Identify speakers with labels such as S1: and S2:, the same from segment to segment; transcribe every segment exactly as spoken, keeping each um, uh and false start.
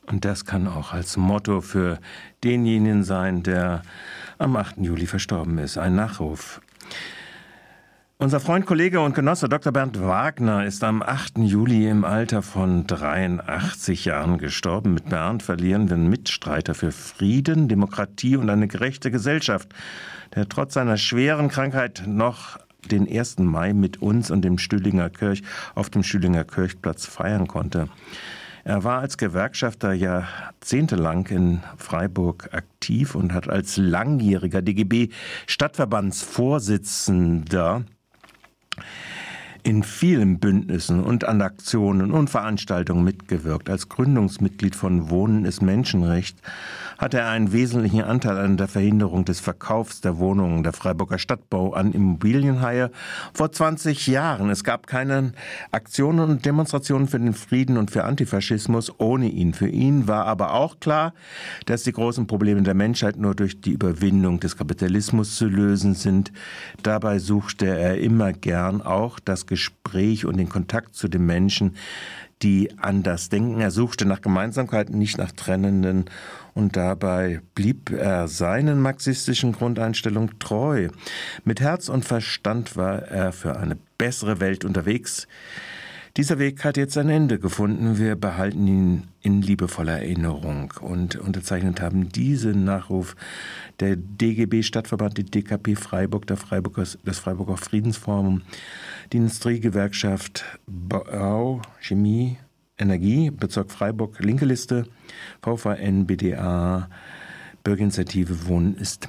S1: Und das kann auch als Motto für denjenigen sein, der am achten Juli verstorben ist. Ein Nachruf. Unser Freund, Kollege und Genosse Doktor Bernd Wagner ist am achten Juli im Alter von dreiundachtzig Jahren gestorben. Mit Bernd verlieren wir einen Mitstreiter für Frieden, Demokratie und eine gerechte Gesellschaft, der trotz seiner schweren Krankheit noch den ersten Mai mit uns und dem Stühlinger Kirch auf dem Stühlinger Kirchplatz feiern konnte. Er war als Gewerkschafter jahrzehntelang in Freiburg aktiv und hat als langjähriger D G B-Stadtverbandsvorsitzender in vielen Bündnissen und an Aktionen und Veranstaltungen mitgewirkt. Als Gründungsmitglied von Wohnen ist Menschenrecht hat er einen wesentlichen Anteil an der Verhinderung des Verkaufs der Wohnungen der Freiburger Stadtbau an Immobilienhaie vor zwanzig Jahren. Es gab keine Aktionen und Demonstrationen für den Frieden und für Antifaschismus ohne ihn. Für ihn war aber auch klar, dass die großen Probleme der Menschheit nur durch die Überwindung des Kapitalismus zu lösen sind. Dabei suchte er immer gern auch das Gespräch und den Kontakt zu den Menschen, die anders denken. Er suchte nach Gemeinsamkeiten, nicht nach Trennenden. Und dabei blieb er seinen marxistischen Grundeinstellungen treu. Mit Herz und Verstand war er für eine bessere Welt unterwegs. Dieser Weg hat jetzt ein Ende gefunden. Wir behalten ihn in liebevoller Erinnerung. Und unterzeichnet haben diesen Nachruf der D G B-Stadtverband, die D K P Freiburg, der Freiburger, das Freiburger Friedensforum, die Industriegewerkschaft Bau, Chemie, Energie, Bezirk Freiburg, Linke Liste, V V N, B D A, Bürgerinitiative Wohnen ist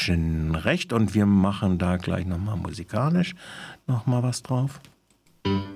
S1: Menschenrecht. Und wir machen da gleich nochmal musikalisch nochmal was drauf.